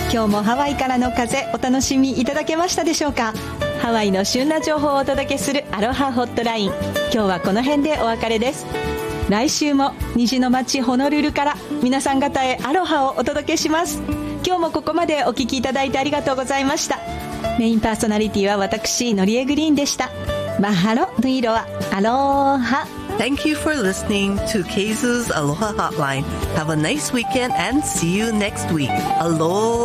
今日もハワイからの風お楽しみいただけましたでしょうか。ハワイの旬な情報をお届けするアロハホットライン、今日はこの辺でお別れです。来週も虹の街ホノルルから皆さん方へアロハをお届けします。今日もここまでお聞きいただいてありがとうございました。メインパーソナリティは私のりえグリーンでした。マハロヌイロアアロハ。 Thank you for listening to Keizu's Aloha Hotline. Have a nice weekend and see you next week. Aloha.